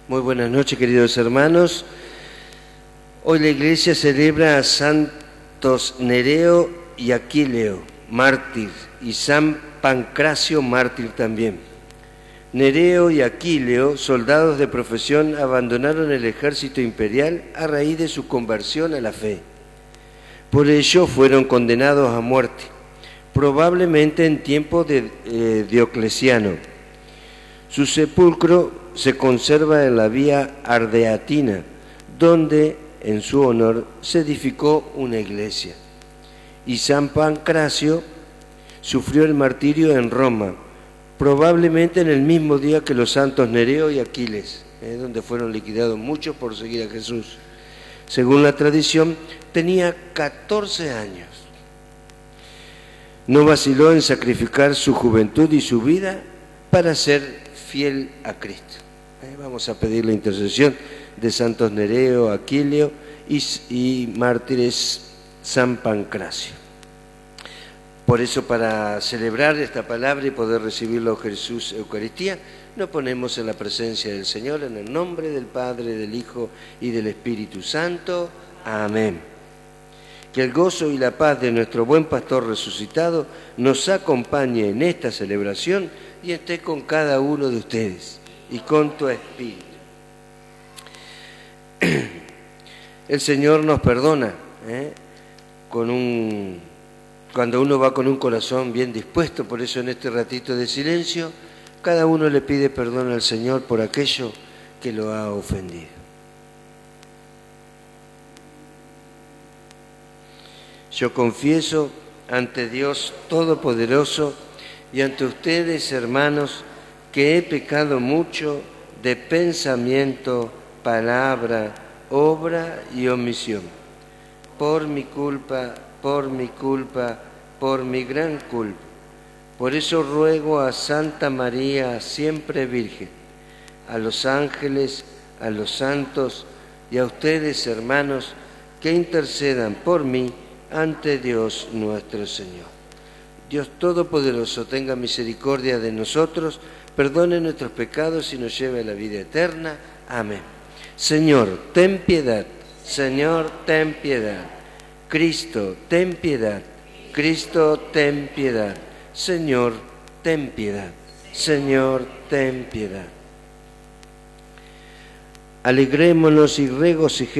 Muy buenas noches, queridos hermanos. Hoy la Iglesia celebra a Santos Nereo y Aquileo, mártir, y San Pancracio, mártir también. Nereo y Aquileo, soldados de profesión, abandonaron el ejército imperial a raíz de su conversión a la fe. Por ello fueron condenados a muerte, probablemente en tiempo de Diocleciano. Su sepulcro se conserva en la vía Ardeatina, donde en su honor se edificó una iglesia. Y San Pancracio sufrió el martirio en Roma, probablemente en el mismo día que los santos Nereo y Aquiles, donde fueron liquidados muchos por seguir a Jesús. Según la tradición, tenía 14 años. No vaciló en sacrificar su juventud y su vida para ser fiel a Cristo. Vamos a pedir la intercesión de santos Nereo, Aquileo y mártires San Pancracio. Por eso, para celebrar esta palabra y poder recibirlo Jesús Eucaristía, nos ponemos en la presencia del Señor, en el nombre del Padre, del Hijo y del Espíritu Santo. Amén. Que el gozo y la paz de nuestro buen pastor resucitado nos acompañe en esta celebración y esté con cada uno de ustedes y con tu espíritu. El Señor nos perdona, cuando uno va con un corazón bien dispuesto. Por eso en este ratito de silencio, cada uno le pide perdón al Señor por aquello que lo ha ofendido. Yo confieso ante Dios Todopoderoso y ante ustedes, hermanos, que he pecado mucho de pensamiento, palabra, obra y omisión. Por mi culpa, por mi gran culpa. Por eso ruego a Santa María, siempre Virgen, a los ángeles, a los santos y a ustedes, hermanos, que intercedan por mí ante Dios nuestro Señor. Dios Todopoderoso tenga misericordia de nosotros, perdone nuestros pecados y nos lleve a la vida eterna. Amén. Señor, ten piedad. Señor, ten piedad. Cristo, ten piedad. Cristo, ten piedad. Señor, ten piedad. Señor, ten piedad. Alegrémonos y regocijémonos